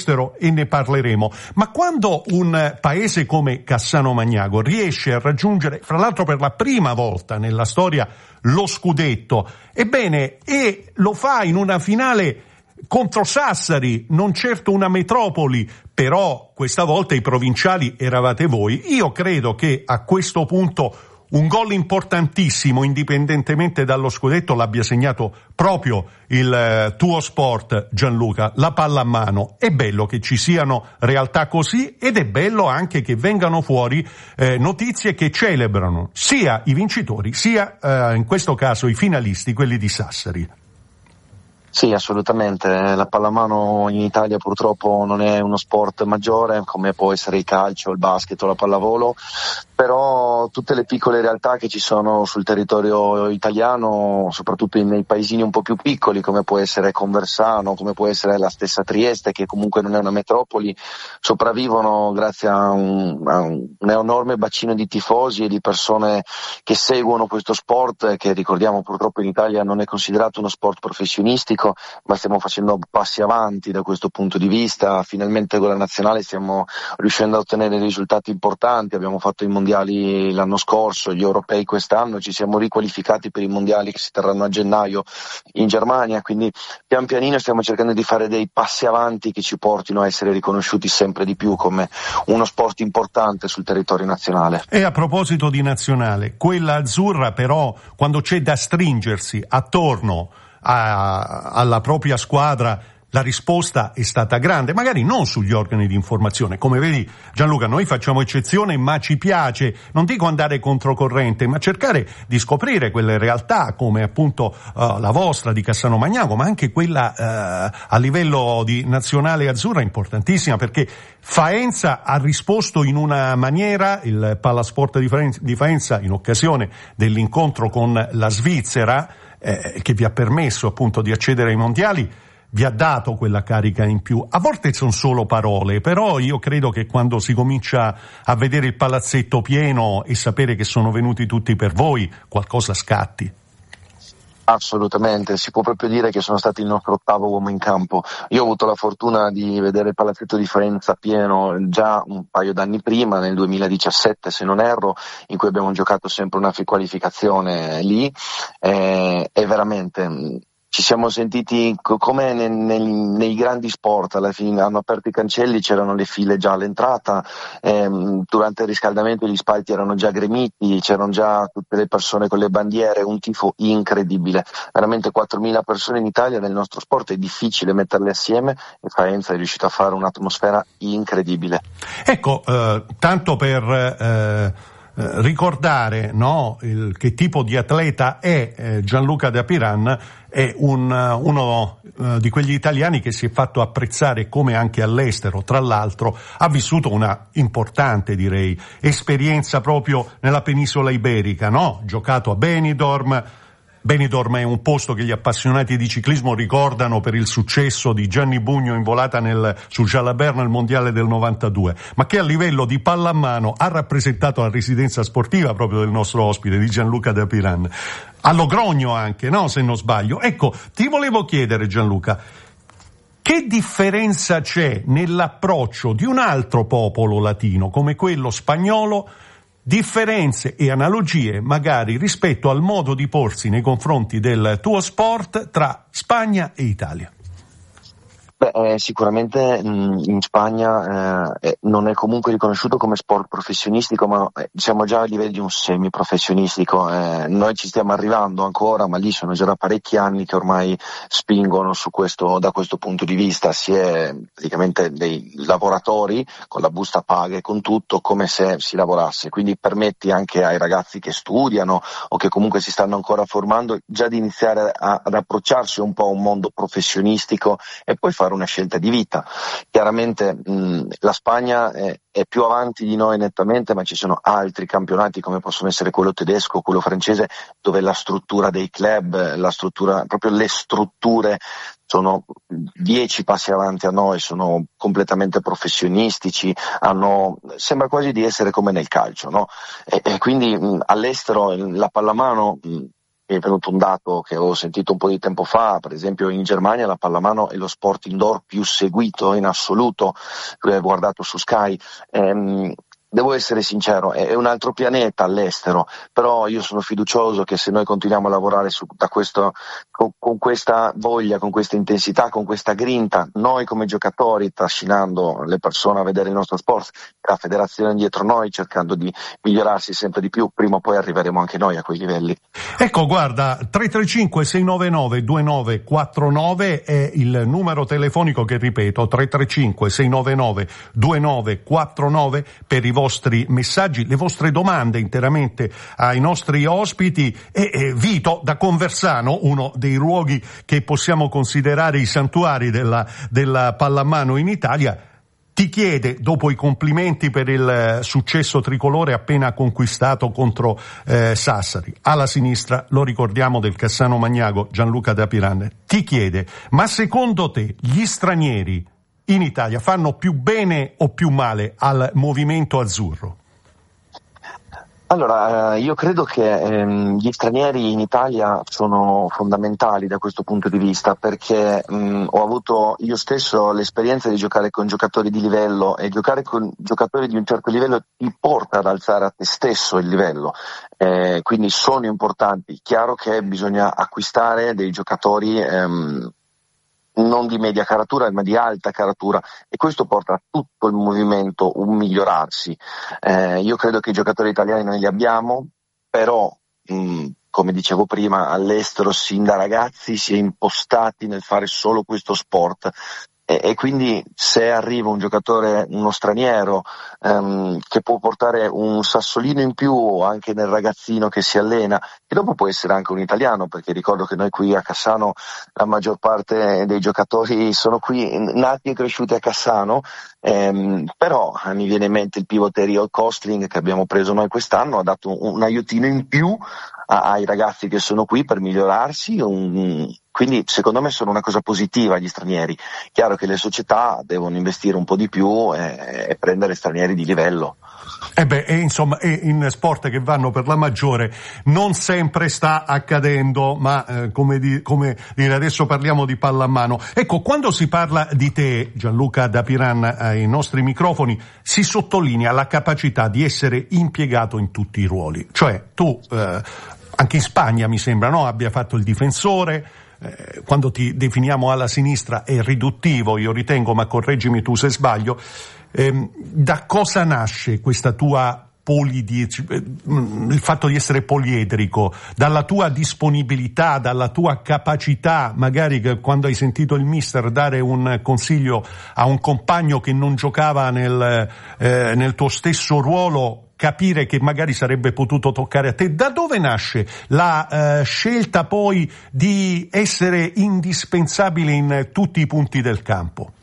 e ne parleremo, ma quando un paese come Cassano Magnago riesce a raggiungere, fra l'altro per la prima volta nella storia, lo scudetto, ebbene, e lo fa in una finale contro Sassari, non certo una metropoli, però questa volta i provinciali eravate voi, io credo che a questo punto un gol importantissimo, indipendentemente dallo scudetto, l'abbia segnato proprio il tuo sport, Gianluca, la pallamano. È bello che ci siano realtà così ed è bello anche che vengano fuori notizie che celebrano sia i vincitori sia in questo caso i finalisti, quelli di Sassari. Sì, assolutamente. La pallamano in Italia purtroppo non è uno sport maggiore come può essere il calcio, il basket o la pallavolo, però tutte le piccole realtà che ci sono sul territorio italiano, soprattutto nei paesini un po' più piccoli come può essere Conversano, come può essere la stessa Trieste, che comunque non è una metropoli, sopravvivono grazie a un enorme bacino di tifosi e di persone che seguono questo sport, che ricordiamo purtroppo in Italia non è considerato uno sport professionistico, ma stiamo facendo passi avanti da questo punto di vista. Finalmente con la nazionale stiamo riuscendo a ottenere risultati importanti, abbiamo fatto i mondiali l'anno scorso, gli europei quest'anno, ci siamo riqualificati per i mondiali che si terranno a gennaio in Germania, quindi pian pianino stiamo cercando di fare dei passi avanti che ci portino a essere riconosciuti sempre di più come uno sport importante sul territorio nazionale. E a proposito di nazionale, quella azzurra però, quando c'è da stringersi attorno alla propria squadra, la risposta è stata grande, magari non sugli organi di informazione. Come vedi, Gianluca, noi facciamo eccezione, ma ci piace, non dico andare controcorrente, ma cercare di scoprire quelle realtà come appunto la vostra di Cassano Magnago, ma anche quella a livello di nazionale azzurra importantissima, perché Faenza ha risposto in una maniera, il Palasport di Faenza, in occasione dell'incontro con la Svizzera, che vi ha permesso appunto di accedere ai mondiali, vi ha dato quella carica in più. A volte sono solo parole, però io credo che quando si comincia a vedere il palazzetto pieno e sapere che sono venuti tutti per voi, qualcosa scatti. Assolutamente, si può proprio dire che sono stato il nostro ottavo uomo in campo. Io ho avuto la fortuna di vedere il palazzetto di Faenza pieno già un paio d'anni prima, nel 2017 se non erro, in cui abbiamo giocato sempre una qualificazione lì, e veramente ci siamo sentiti come nei grandi sport. Alla fine hanno aperto i cancelli, c'erano le file già all'entrata, durante il riscaldamento gli spalti erano già gremiti, c'erano già tutte le persone con le bandiere, un tifo incredibile, veramente 4.000 persone in Italia. Nel nostro sport è difficile metterle assieme e Faenza è riuscito a fare un'atmosfera incredibile. Ecco, tanto per ricordare, no, che tipo di atleta è Gianluca Dapiran, è uno di quegli italiani che si è fatto apprezzare come anche all'estero, tra l'altro ha vissuto una importante, direi, esperienza proprio nella penisola iberica, no? Giocato a Benidorm. Benidorm è un posto che gli appassionati di ciclismo ricordano per il successo di Gianni Bugno in volata sul Jalabert nel mondiale del 92, ma che a livello di pallamano ha rappresentato la residenza sportiva proprio del nostro ospite, di Gianluca Dapiran. A Logrogno anche, no? Se non sbaglio. Ecco, ti volevo chiedere, Gianluca, che differenza c'è nell'approccio di un altro popolo latino come quello spagnolo, differenze e analogie magari rispetto al modo di porsi nei confronti del tuo sport tra Spagna e Italia? Sicuramente in Spagna non è comunque riconosciuto come sport professionistico, ma siamo già a livello di un semiprofessionistico. Noi ci stiamo arrivando ancora, ma lì sono già da parecchi anni che ormai spingono su questo, da questo punto di vista. Si è praticamente dei lavoratori con la busta paga e con tutto, come se si lavorasse. Quindi permetti anche ai ragazzi che studiano o che comunque si stanno ancora formando già di iniziare ad approcciarsi un po' a un mondo professionistico e poi fare una scelta di vita. Chiaramente la Spagna è più avanti di noi nettamente, ma ci sono altri campionati come possono essere quello tedesco, quello francese, dove la struttura dei club, proprio le strutture sono 10 passi avanti a noi, sono completamente professionistici, sembra quasi di essere come nel calcio, no? E quindi all'estero la pallamano mi è venuto un dato che ho sentito un po' di tempo fa, per esempio in Germania la pallamano è lo sport indoor più seguito in assoluto, guardato su Sky. Devo essere sincero, è un altro pianeta all'estero, però io sono fiducioso che se noi continuiamo a lavorare con questa voglia, con questa intensità, con questa grinta, noi come giocatori trascinando le persone a vedere il nostro sport, la federazione dietro noi cercando di migliorarsi sempre di più, prima o poi arriveremo anche noi a quei livelli. Ecco, guarda, 335-699-2949 è il numero telefonico che ripeto, 335-699-2949 per i vostri messaggi, le vostre domande interamente ai nostri ospiti e Vito da Conversano, uno dei luoghi che possiamo considerare i santuari della pallamano in Italia, ti chiede, dopo i complimenti per il successo tricolore appena conquistato contro Sassari, alla sinistra, lo ricordiamo, del Cassano Magnago, Gianluca Dapiran, ti chiede, ma secondo te gli stranieri in Italia fanno più bene o più male al movimento azzurro? Allora, io credo che gli stranieri in Italia sono fondamentali da questo punto di vista, perché ho avuto io stesso l'esperienza di giocare con giocatori di livello, e giocare con giocatori di un certo livello ti porta ad alzare a te stesso il livello, quindi sono importanti. Chiaro che bisogna acquistare dei giocatori non di media caratura ma di alta caratura, e questo porta a tutto il movimento un migliorarsi. Io credo che i giocatori italiani noi li abbiamo, però come dicevo prima, all'estero sin da ragazzi si è impostati nel fare solo questo sport, e quindi se arriva un giocatore, uno straniero, che può portare un sassolino in più anche nel ragazzino che si allena, e dopo può essere anche un italiano, perché ricordo che noi qui a Cassano la maggior parte dei giocatori sono qui nati e cresciuti a Cassano, però mi viene in mente il pivoterio Kostling che abbiamo preso noi quest'anno, ha dato un aiutino in più ai ragazzi che sono qui per migliorarsi, quindi secondo me sono una cosa positiva gli stranieri. Chiaro che le società devono investire un po' di più e prendere stranieri di livello. Insomma, in sport che vanno per la maggiore non sempre sta accadendo, ma come dire, adesso parliamo di pallamano. Ecco, quando si parla di te, Gianluca Dapiran, ai nostri microfoni, si sottolinea la capacità di essere impiegato in tutti i ruoli. Cioè, tu, anche in Spagna mi sembra, no? Abbia fatto il difensore, quando ti definiamo alla sinistra è riduttivo, io ritengo, ma correggimi tu se sbaglio. Da cosa nasce questa tua il fatto di essere poliedrico? Dalla tua disponibilità, dalla tua capacità, magari che quando hai sentito il mister dare un consiglio a un compagno che non giocava nel tuo stesso ruolo, capire che magari sarebbe potuto toccare a te? Da dove nasce la scelta poi di essere indispensabile in tutti i punti del campo?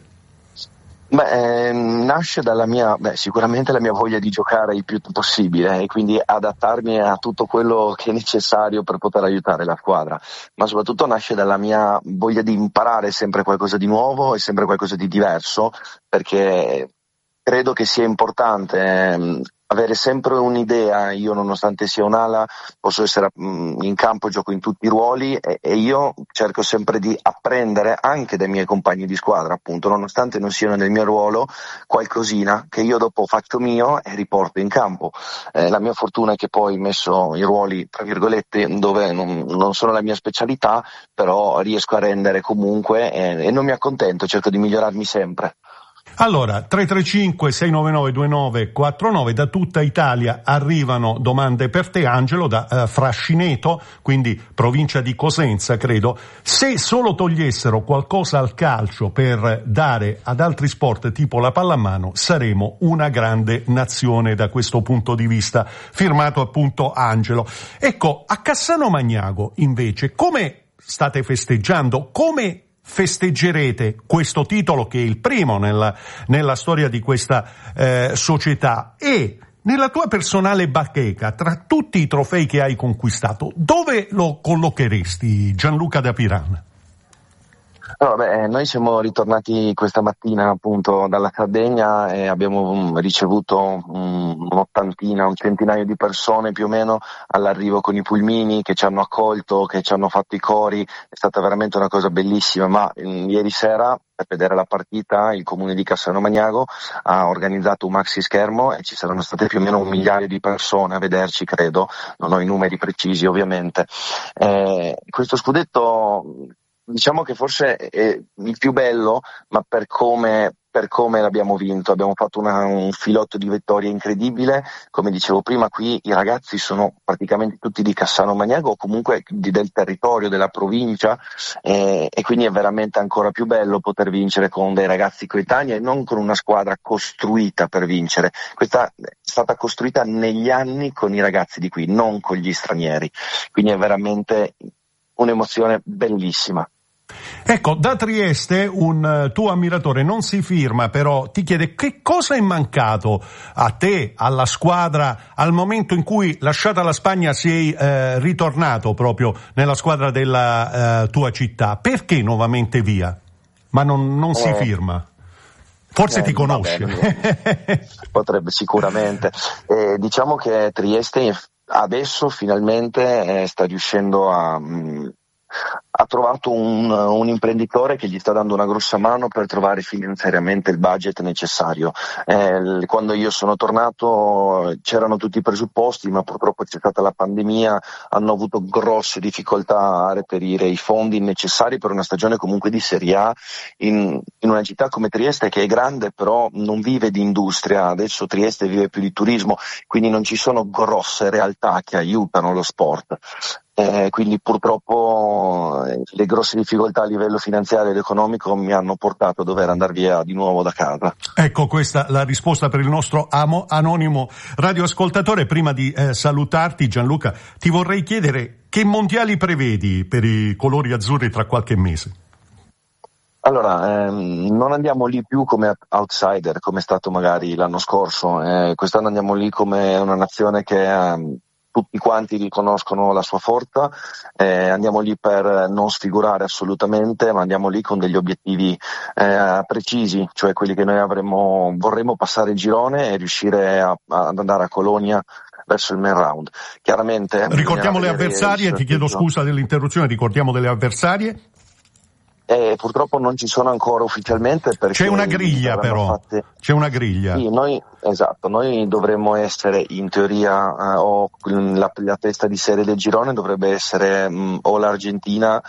Nasce dalla sicuramente la mia voglia di giocare il più possibile, e quindi adattarmi a tutto quello che è necessario per poter aiutare la squadra, ma soprattutto nasce dalla mia voglia di imparare sempre qualcosa di nuovo e sempre qualcosa di diverso, perché credo che sia importante avere sempre un'idea. Io, nonostante sia un'ala, posso essere in campo, gioco in tutti i ruoli, e io cerco sempre di apprendere anche dai miei compagni di squadra, appunto, nonostante non siano nel mio ruolo, qualcosina che io dopo faccio mio e riporto in campo. La mia fortuna è che poi ho messo i ruoli, tra virgolette, dove non sono la mia specialità, però riesco a rendere comunque, e non mi accontento, cerco di migliorarmi sempre. Allora, 335-699-2949, da tutta Italia arrivano domande per te, Angelo, da Frascineto, quindi provincia di Cosenza, credo. Se solo togliessero qualcosa al calcio per dare ad altri sport tipo la pallamano, saremo una grande nazione da questo punto di vista. Firmato appunto Angelo. Ecco, a Cassano Magnago, invece, come state festeggiando? Come festeggerete questo titolo, che è il primo nella storia di questa società? E nella tua personale bacheca, tra tutti i trofei che hai conquistato, dove lo collocheresti, Gianluca Dapiran? Noi siamo ritornati questa mattina appunto dalla Sardegna e abbiamo ricevuto un'ottantina, un centinaio di persone più o meno all'arrivo con i pulmini che ci hanno accolto, che ci hanno fatto i cori. È stata veramente una cosa bellissima, ma ieri sera per vedere la partita il comune di Cassano Magnago ha organizzato un maxi schermo e ci saranno state più o meno 1 migliaio di persone a vederci, credo, non ho i numeri precisi ovviamente. Questo scudetto diciamo che forse è il più bello, ma per come l'abbiamo vinto. Abbiamo fatto un filotto di vittorie incredibile. Come dicevo prima, qui i ragazzi sono praticamente tutti di Cassano Magnago o comunque del territorio, della provincia, e quindi è veramente ancora più bello poter vincere con dei ragazzi coetanei e non con una squadra costruita per vincere. Questa è stata costruita negli anni con i ragazzi di qui, non con gli stranieri. Quindi è veramente un'emozione bellissima. Ecco, da Trieste un tuo ammiratore non si firma, però ti chiede che cosa è mancato a te, alla squadra, al momento in cui, lasciata la Spagna, sei ritornato proprio nella squadra della tua città. Perché nuovamente via? Ma non si firma. Forse ti conosce. Potrebbe sicuramente. Diciamo che Trieste adesso finalmente sta riuscendo ha trovato un imprenditore che gli sta dando una grossa mano per trovare finanziariamente il budget necessario. Quando io sono tornato c'erano tutti i presupposti, ma purtroppo c'è stata la pandemia, hanno avuto grosse difficoltà a reperire i fondi necessari per una stagione comunque di Serie A in una città come Trieste, che è grande però non vive di industria. Adesso Trieste vive più di turismo, quindi non ci sono grosse realtà che aiutano lo sport. Quindi purtroppo le grosse difficoltà a livello finanziario ed economico mi hanno portato a dover andare via di nuovo da casa. Ecco, questa la risposta per il nostro anonimo radioascoltatore. Prima di salutarti, Gianluca, ti vorrei chiedere che mondiali prevedi per i colori azzurri tra qualche mese? Allora, non andiamo lì più come outsider, come è stato magari l'anno scorso. Quest'anno andiamo lì come una nazione che tutti quanti riconoscono la sua forza, andiamo lì per non sfigurare assolutamente, ma andiamo lì con degli obiettivi precisi, cioè quelli che noi vorremmo passare il girone e riuscire ad andare a Colonia verso il main round. Chiaramente ricordiamo le avversarie, ti chiedo scusa dell'interruzione, ricordiamo delle avversarie. Purtroppo non ci sono ancora ufficialmente perché c'è una griglia però, c'è una griglia. Sì, noi dovremmo essere in teoria o la testa di serie del girone dovrebbe essere o l'Argentina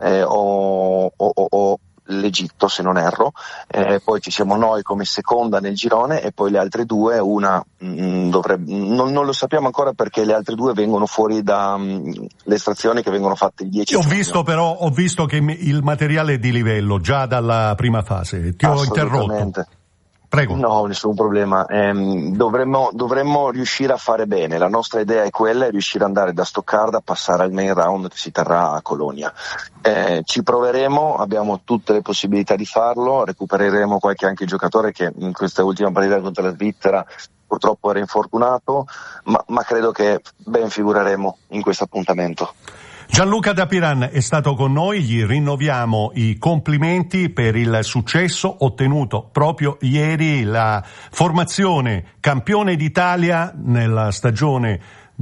o l'Egitto, se non erro, poi ci siamo noi come seconda nel girone e poi le altre due, una non lo sappiamo ancora perché le altre due vengono fuori da le estrazioni che vengono fatte il 10 giugno. Ho visto che il materiale è di livello già dalla prima fase, ti ho interrotto. Prego. No, nessun problema. Dovremmo riuscire a fare bene. La nostra idea è quella, è riuscire ad andare da Stoccarda, passare al main round che si terrà a Colonia. Ci proveremo, abbiamo tutte le possibilità di farlo, recupereremo qualche anche giocatore che in questa ultima partita contro la Svizzera purtroppo era infortunato, ma credo che ben figureremo in questo appuntamento. Gianluca D'Apiran è stato con noi, gli rinnoviamo i complimenti per il successo ottenuto proprio ieri, la formazione campione d'Italia nella stagione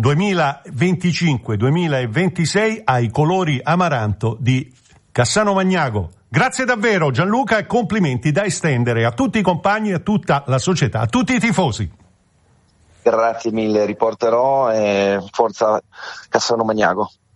2025-2026 ai colori amaranto di Cassano Magnago. Grazie davvero Gianluca e complimenti da estendere a tutti i compagni, a tutta la società, a tutti i tifosi. Grazie mille, riporterò, forza Cassano Magnago.